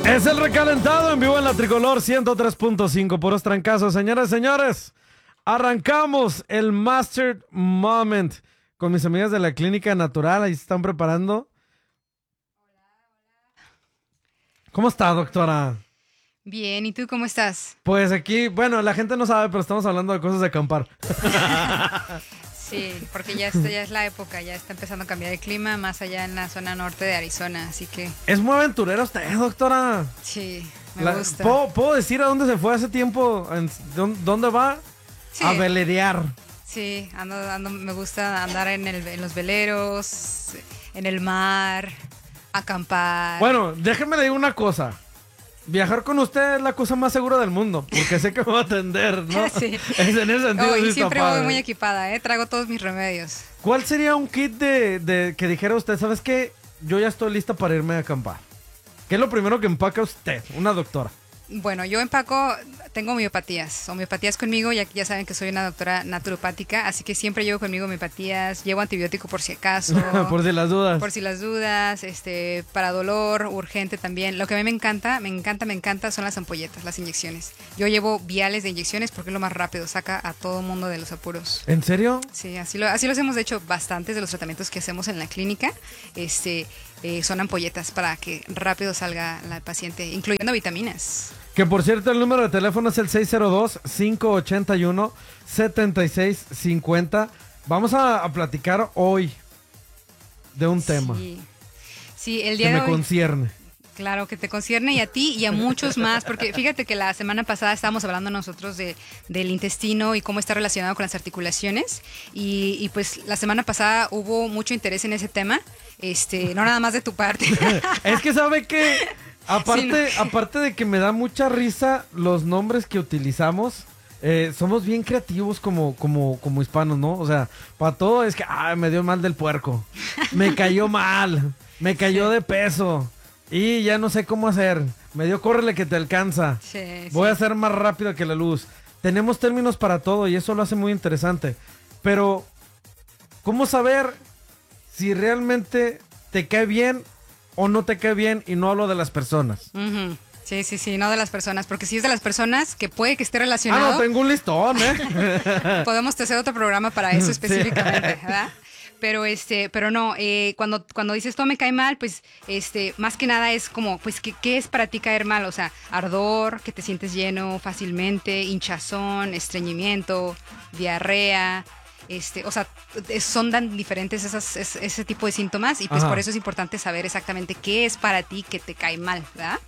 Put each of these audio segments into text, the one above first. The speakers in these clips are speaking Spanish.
Es el recalentado en vivo en la Tricolor 103.5. Puros trancazos, señoras y señores. Arrancamos el Master Moment con mis amigas de la Clínica Natural. Ahí se están preparando. ¿Cómo está, doctora? Bien, ¿y tú cómo estás? Pues aquí, bueno, la gente no sabe, pero estamos hablando de cosas de acampar. Sí, porque ya es la época, ya está empezando a cambiar el clima, más allá en la zona norte de Arizona, así que... Es muy aventurera usted, doctora. Sí, me gusta. ¿Puedo decir a dónde se fue hace tiempo? ¿Dónde va? Sí. A velerear. Sí, me gusta andar en los veleros, en el mar, acampar. Bueno, déjeme le digo una cosa. Viajar con usted es la cosa más segura del mundo, porque sé que me va a atender, ¿no? Sí. En ese sentido, Y sí siempre está voy padre. muy equipada, traigo todos mis remedios. ¿Cuál sería un kit de que dijera usted, sabes qué? Yo ya estoy lista para irme a acampar? ¿Qué es lo primero que empaca usted, una doctora? Bueno, yo tengo homeopatías conmigo, ya saben que soy una doctora naturopática, así que siempre llevo conmigo homeopatías, llevo antibiótico por si acaso. Por si las dudas. Por si las dudas, para dolor, urgente también. Lo que a mí me encanta son las ampolletas, las inyecciones. Yo llevo viales de inyecciones porque es lo más rápido, saca a todo mundo de los apuros. ¿En serio? Sí, así los hemos hecho bastantes de los tratamientos que hacemos en la clínica. Son ampolletas para que rápido salga la paciente, incluyendo vitaminas. Que por cierto, el número de teléfono es el 602-581-7650. Vamos a platicar hoy de un tema Sí, el día que de me hoy. concierne. Claro, que te concierne y a ti y a muchos más, porque fíjate que la semana pasada estábamos hablando nosotros del intestino y cómo está relacionado con las articulaciones y pues la semana pasada hubo mucho interés en ese tema, no nada más de tu parte. Es que sabe que, aparte, Sí, no. aparte de que me da mucha risa los nombres que utilizamos, somos bien creativos como hispanos, ¿no? O sea, para todo es que, me dio mal del puerco, me cayó mal, me cayó de peso. Y ya no sé cómo hacer. Me dio córrele que te alcanza. Sí, Voy a ser más rápido que la luz. Tenemos términos para todo y eso lo hace muy interesante. Pero, ¿cómo saber si realmente te cae bien o no te cae bien? Y no hablo de las personas. Uh-huh. Sí, no de las personas, porque si es de las personas, que puede que esté relacionado. No, tengo un listón, ¿eh? Podemos hacer otro programa para eso específicamente, ¿verdad? Pero no, cuando dices todo me cae mal, pues, más que nada es como, pues, ¿qué es para ti caer mal? O sea, ardor, que te sientes lleno fácilmente, hinchazón, estreñimiento, diarrea, o sea, son tan diferentes ese tipo de síntomas y pues Ajá. por eso es importante saber exactamente qué es para ti que te cae mal, ¿verdad?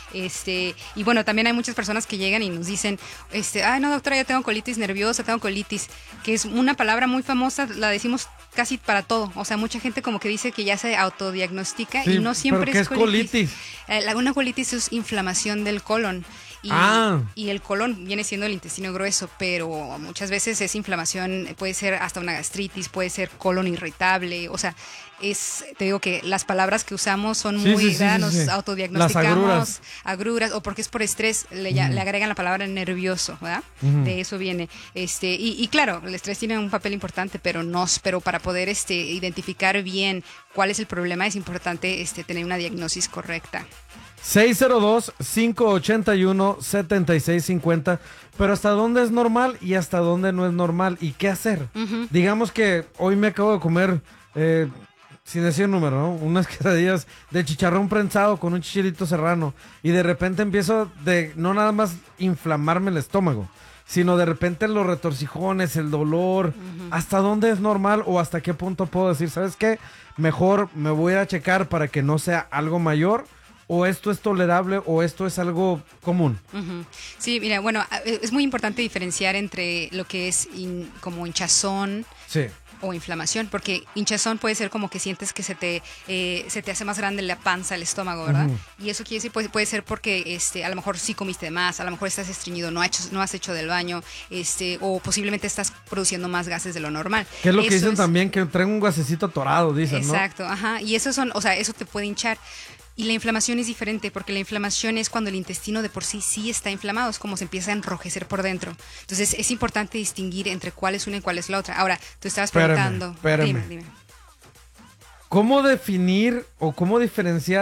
Y bueno, también hay muchas personas que llegan y nos dicen, ay no doctora, yo tengo colitis nerviosa, tengo colitis, que es una palabra muy famosa, la decimos casi para todo, o sea, mucha gente como que dice que ya se autodiagnostica y no siempre ¿pero qué es colitis? Una colitis es inflamación del colon. Y el colon viene siendo el intestino grueso, pero muchas veces esa inflamación puede ser hasta una gastritis, puede ser colon irritable, o sea, te digo que las palabras que usamos son muy, nos autodiagnosticamos, agruras, o porque es por estrés, le agregan la palabra nervioso, ¿verdad? De eso viene. Y claro, el estrés tiene un papel importante, pero para poder identificar bien cuál es el problema es importante tener una diagnosis correcta. 602-581-7650. Pero ¿hasta dónde es normal y hasta dónde no es normal? ¿Y qué hacer? Uh-huh. Digamos que hoy me acabo de comer, sin decir el número, ¿no? Unas quesadillas de chicharrón prensado con un chicharito serrano. Y de repente empiezo no nada más inflamarme el estómago, sino de repente los retorcijones, el dolor. Uh-huh. ¿Hasta dónde es normal o hasta qué punto puedo decir, ¿sabes qué? Mejor me voy a checar para que no sea algo mayor. ¿O esto es tolerable o esto es algo común? Uh-huh. Sí, mira, bueno, es muy importante diferenciar entre lo que es como hinchazón o inflamación, porque hinchazón puede ser como que sientes que se te hace más grande la panza, el estómago, ¿verdad? Uh-huh. Y eso quiere decir, puede ser porque a lo mejor sí comiste de más, a lo mejor estás estreñido, no has hecho del baño, o posiblemente estás produciendo más gases de lo normal. ¿Qué es lo que dicen también? Que traen un gasecito atorado, dicen, ¿no? Exacto, ajá, y eso te puede hinchar. Y la inflamación es diferente, porque la inflamación es cuando el intestino de por sí está inflamado, es como se empieza a enrojecer por dentro. Entonces es importante distinguir entre cuál es una y cuál es la otra. Ahora, tú estabas preguntando. Espérame. Dime. ¿Cómo definir o cómo diferenciar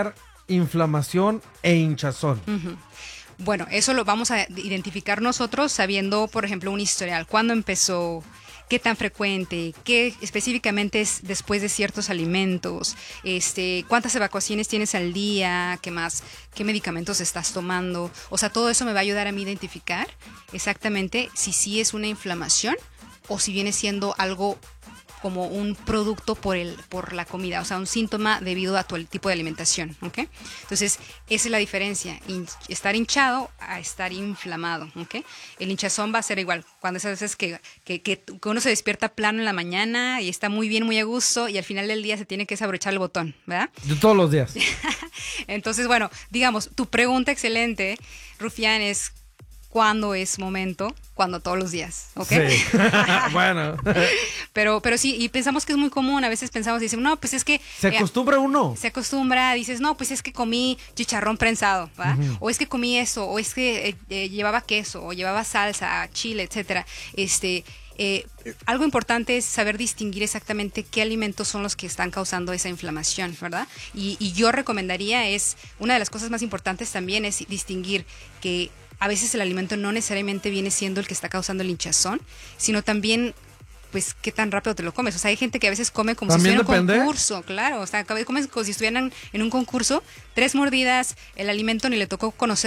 inflamación e hinchazón? Bueno, eso lo vamos a identificar nosotros sabiendo, por ejemplo, un historial. ¿Cuándo empezó? ¿Qué tan frecuente? ¿Qué específicamente es después de ciertos alimentos? ¿Cuántas evacuaciones tienes al día? ¿Qué más? ¿Qué medicamentos estás tomando? O sea, todo eso me va a ayudar a mí a identificar exactamente si sí es una inflamación o si viene siendo algo como un producto por la comida, o sea, un síntoma debido a tu tipo de alimentación, ¿ok? Entonces, esa es la diferencia, estar hinchado a estar inflamado, ¿ok? El hinchazón va a ser igual, cuando esas veces que uno se despierta plano en la mañana y está muy bien, muy a gusto, y al final del día se tiene que desabrochar el botón, ¿verdad? Yo todos los días. Entonces, bueno, digamos, tu pregunta excelente, Rufián, es ¿cuándo es momento? Cuando todos los días, ¿ok? Sí. Bueno. Pero sí, y pensamos que es muy común. A veces pensamos y decimos, no, pues es que... ¿Se acostumbra uno? Se acostumbra, dices, no, pues es que comí chicharrón prensado, ¿va? O es que comí eso, o es que llevaba queso, o llevaba salsa, chile, etcétera. Algo importante es saber distinguir exactamente qué alimentos son los que están causando esa inflamación, ¿verdad? Y yo recomendaría una de las cosas más importantes también es distinguir que a veces el alimento no necesariamente viene siendo el que está causando el hinchazón, sino también, pues, qué tan rápido te lo comes. O sea, hay gente que a veces come como si estuviera en un concurso, claro. O sea, comes como si estuvieran en un concurso, 3 mordidas, el alimento ni le tocó conocer